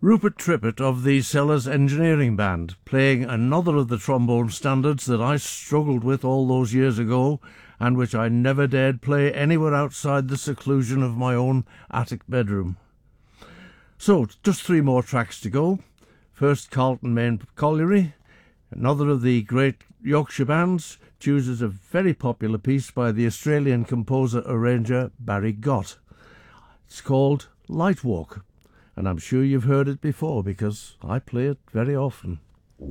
Rupert Trippett of the Sellers Engineering Band, playing another of the trombone standards that I struggled with all those years ago and which I never dared play anywhere outside the seclusion of my own attic bedroom. So, just 3 more tracks to go. First, Carlton Main Colliery, another of the great Yorkshire bands, chooses a very popular piece by the Australian composer-arranger Barry Gott. It's called Light Walk, and I'm sure you've heard it before because I play it very often.